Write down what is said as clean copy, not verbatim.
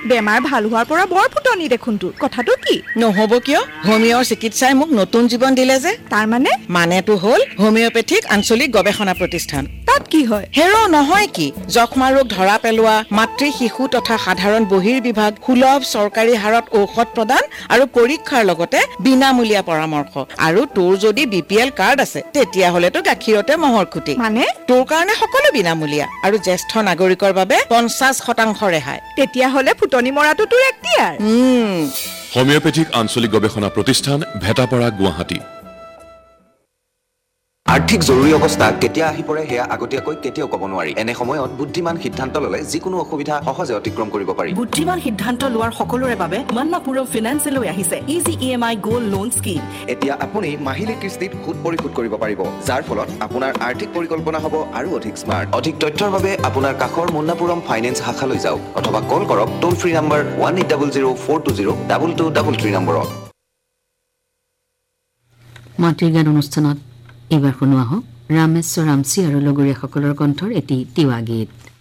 বেমাৰ ভাল হোৱাৰ পৰা বৰ ফুটনি দেখোন তোৰ কথাটো কি নহব কিয় হোমিওৰ চিকিৎসাই মোক নতুন জীৱন দিলে যে তাৰ মানেটো হ'ল হোমিওপেথিক আঞ্চলিক গৱেষণা প্ৰতিষ্ঠান তাত কি হয় হেৰো নহয় কি যক্ষ্মা ৰোগ ধৰা পেলোৱা মাতৃ শিশু তথা সাধাৰণ বহিৰ্বিভাগ সুলভ চৰকাৰী হাৰত ঔষধ প্ৰদান আৰু পৰীক্ষাৰ লগতে বিনামূলীয়া পৰামৰ্শ আৰু তোৰ যদি বিপিএল কাৰ্ড আছে তেতিয়া হলেতো গাখীৰতে মহৰ খুটি তোৰ কাৰণে সকলো বিনামূলীয়া আৰু জ্যেষ্ঠ নাগৰিকৰ বাবে 50% ৰেহাই তেতিয়া হলে ফুটনি মৰাটো তোৰ এক্টিয়াৰ হোমিওপেথিক আঞ্চলিক গৱেষণা প্ৰতিষ্ঠান ভেটাপাৰা গুৱাহাটী আৰ্থিক জৰুৰী অৱস্থা কেতিয়া আহি পৰে হেয়া আগতীয়াকৈ কেতিয়াও ক'ব নোৱাৰি এনে সময়ত বুদ্ধিমান সিদ্ধান্ত ললে যিকোনো অসুবিধা সহজে অতিক্ৰম কৰিব পাৰি বুদ্ধিমান সিদ্ধান্ত লোৱাৰ সকলোৰে বাবে মান্নাপুৰম ফিনান্স লৈ আহিছে easy EMI gold loan scheme এতিয়া আপুনি মাহিলী কিস্তিত সুদ পৰিশোধ কৰিব পাৰিব যাৰ ফলত আপোনাৰ আৰ্থিক পৰিকল্পনা হ'ব আৰু অধিক স্মাৰ্ট অধিক তথ্যৰ বাবে আপোনাৰ কাষৰ মান্নাপুৰম ফাইনেন্স শাখালৈ যাওক অথবা কল কৰক টোল ফ্ৰী নম্বৰ 1800-420-2233 নম্বৰত মাতৃ গান অনুষ্ঠানত এইবাৰ শুনোৱা হওক ৰামেশ্বৰ ৰামচি আৰু লগৰীয়াসকলৰ কণ্ঠৰ এটি তিৱা গীত